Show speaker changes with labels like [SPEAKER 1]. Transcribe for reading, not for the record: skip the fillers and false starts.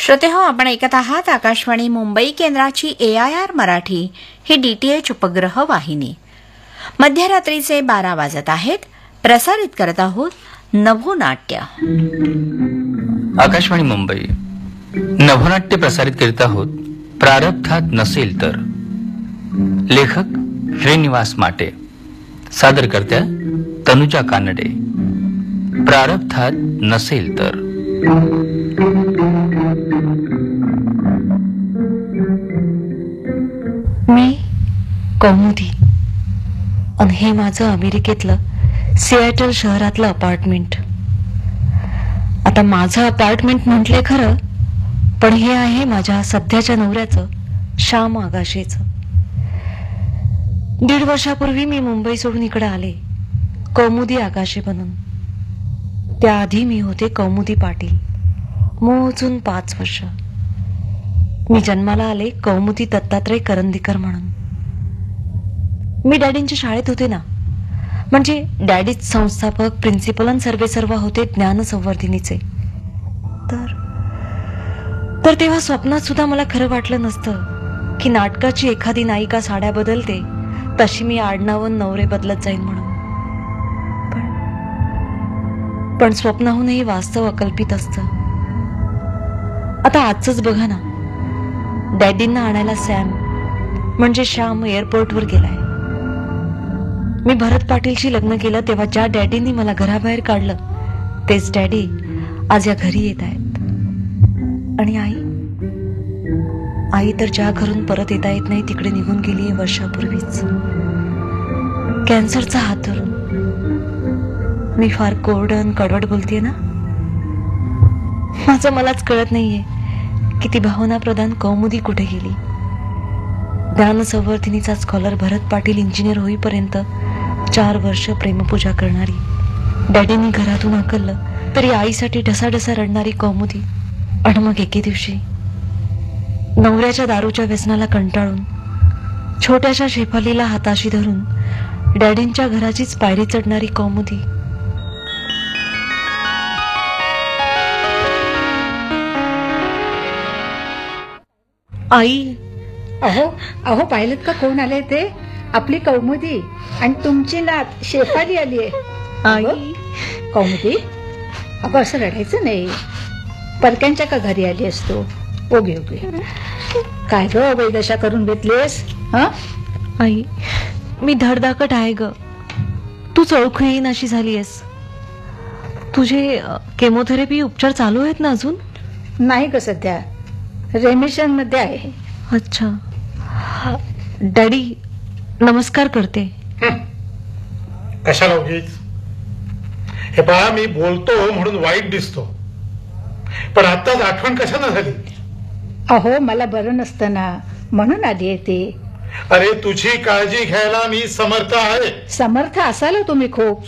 [SPEAKER 1] श्रोते हो, आपण ऐकत आहात आकाशवाणी मुंबई केंद्राची AIR मराठी ही DTH उपग्रह वाहिनी. मध्यरात्रीचे 12 वाजत आहेत. प्रसारित करत आहोत नभोनाट्य.
[SPEAKER 2] आकाशवाणी मुंबई नभोनाट्य प्रसारित करीत आहोत. प्रारब्धात नसेल तर. लेखक श्रीनिवास माटे, सादरकर्त्या तनुजा कानडे. प्रारब्धात नसेल तर.
[SPEAKER 3] मी कौमुदी आणि हे माझं अमेरिकेतलं सिएटल शहरातलं अपार्टमेंट. आता माझं अपार्टमेंट म्हटले खरं, पण हे आहे माझ्या सध्याच्या नवऱ्याचं, श्याम आगाशेचं. 1.5 वर्षापूर्वी मी मुंबई सोडून इकडे आले, कौमुदी आगाशे बनून. त्याआधी मी होते कौमुदी पाटील, मोजून 5 वर्ष. मी जन्माला आले कौमुदी दत्तात्रय करंदीकर म्हणून. मी डॅडींच्या शाळेत होते ना, म्हणजे डॅडीच संस्थापक, प्रिन्सिपल आणि सर्वेसर्वा होते ज्ञान संवर्धिनीचे. तर तेव्हा स्वप्नात सुद्धा मला खरं वाटलं नसतं की नाटकाची एखादी नायिका साड्या बदलते तशी मी आडनावून नवरे बदलत जाईन म्हणून. पण स्वप्नाहूनही वास्तव अकल्पित असतं. आता आजच बघा ना, डॅडींना आणायला सॅम म्हणजे श्याम एअरपोर्टवर गेलाय. मी भरत पाटीलशी लग्न केलं तेव्हा ज्या डॅडींनी मला घराबाहेर काढलं तेच डॅडी आज या घरी येत आहेत. आणि आई तर ज्या घरून परत येता येत नाही तिकडे निघून गेली वर्षापूर्वीच, कॅन्सरचा हात धरून. मी फार कोरडन कडवट बोलतेय ना. माझं मलाच कळत नाहीये की ती भावना प्रधान कौमुदी कुठे गेली. ज्ञान संवर्धिनीचा स्कॉलर भरत पाटील इंजिनियर होईपर्यंत 4 वर्ष प्रेमपूजा करणारी, डॅडींनी घरातून हाकललं तरी आईसाठी ढसाढसा रडणारी कौमुदी. आणि मग एके दिवशी नवऱ्याच्या दारूच्या व्यसनाला कंटाळून छोट्याशा शेफालीला हाताशी धरून डॅडींच्या घराचीच पायरी चढणारी कौमुदी. आई,
[SPEAKER 4] अहो पाहिलं का कोण आले ते? आपली कौमुदी आणि तुमची नात शेफाली आली आहे.
[SPEAKER 3] आई,
[SPEAKER 4] कौमुदी, अगं असं रडायचं नाही. परक्यांच्या का घरी आली असतो? ओगे ओगे, काय ग वैदशा करून घेतलीस?
[SPEAKER 3] आई, मी धडधाकट आहे ग. तूच ओळखू येईन अशी झाली आहेस. तुझे केमोथेरपी उपचार चालू आहेत ना अजून?
[SPEAKER 4] नाही ग, सध्या रेमिशन मध्ये आहे.
[SPEAKER 3] अच्छा. डॅडी, नमस्कार करते.
[SPEAKER 5] कशाला उगीच? हे पहा, मी बोलतो म्हणून वाईट दिसतो, पण आताच आठवण कशाला झाली?
[SPEAKER 4] अहो मला बरं नसतं ना, म्हणून आली आहे ते.
[SPEAKER 5] अरे तुझी काळजी घ्यायला मी समर्थ आहे.
[SPEAKER 4] समर्थ असाल तुम्ही खूप,